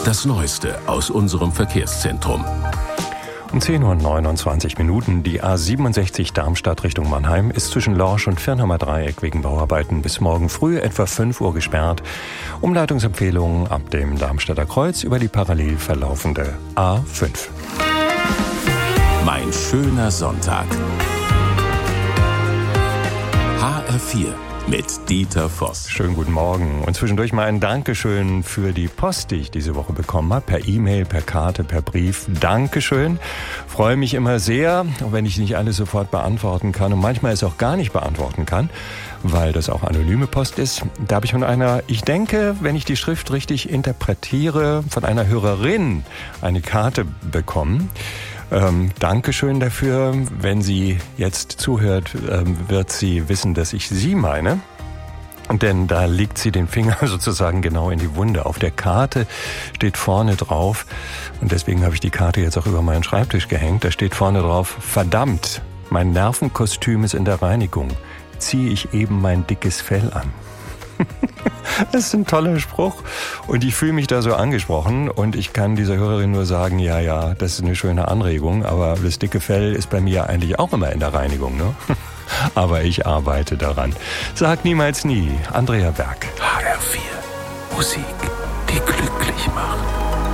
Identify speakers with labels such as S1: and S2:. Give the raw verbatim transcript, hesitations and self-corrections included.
S1: das Neueste aus unserem Verkehrszentrum.
S2: Um zehn Uhr neunundzwanzig Minuten. Die A siebenundsechzig Darmstadt Richtung Mannheim ist zwischen Lorsch und Firnheimer Dreieck wegen Bauarbeiten bis morgen früh etwa fünf Uhr gesperrt. Umleitungsempfehlungen ab dem Darmstadter Kreuz über die parallel verlaufende A fünf.
S1: Mein schöner Sonntag. H R vier mit Dieter Voss.
S2: Schönen guten Morgen und zwischendurch mal ein Dankeschön für die Post, die ich diese Woche bekommen habe. Per E-Mail, per Karte, per Brief. Dankeschön. Freue mich immer sehr, auch wenn ich nicht alles sofort beantworten kann und manchmal es auch gar nicht beantworten kann, weil das auch anonyme Post ist. Da habe ich von einer, ich denke, wenn ich die Schrift richtig interpretiere, von einer Hörerin eine Karte bekommen. Ähm, Dankeschön dafür. Wenn sie jetzt zuhört, ähm, wird sie wissen, dass ich sie meine. Denn da legt sie den Finger sozusagen genau in die Wunde. Auf der Karte steht vorne drauf, und deswegen habe ich die Karte jetzt auch über meinen Schreibtisch gehängt, da steht vorne drauf: Verdammt, mein Nervenkostüm ist in der Reinigung. Ziehe ich eben mein dickes Fell an. Das ist ein toller Spruch und ich fühle mich da so angesprochen und ich kann dieser Hörerin nur sagen, ja, ja, das ist eine schöne Anregung, aber das dicke Fell ist bei mir eigentlich auch immer in der Reinigung, ne? Aber ich arbeite daran. Sag niemals nie. Andrea Berg.
S1: H R vier. Musik, die glücklich macht.